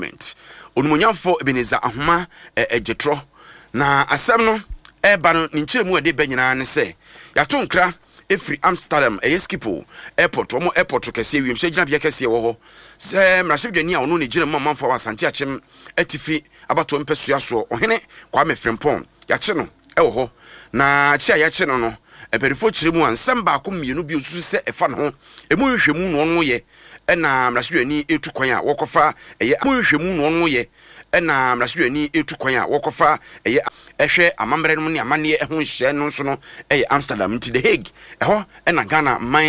Parliament. Onumunyamfo Ebenezer Ahoma Ejetro na asem no eba no nkyeremu ade banyina ne se yato nkra efri Amsterdam Schiphol airport omo airport kese wiem se gina bia kese wo ho se mrahwedwani a ono ne gina mamamfo wasante achem atifi abato mpesua so ohene Kwame Frimpong yache no wo ho na chia yache no eperifo kyeremu ansem ba akomienu bi osusu se efa no ho emu hwehwemu no no ye na mrahwedwani etu kwan a wokofa eye emu hwehwemu no no ye na mrahwedwani etu kwan a wokofa eye ehwe amamre no ne amane ehun hye no so no Amsterdam to The Hague eho na Ghana man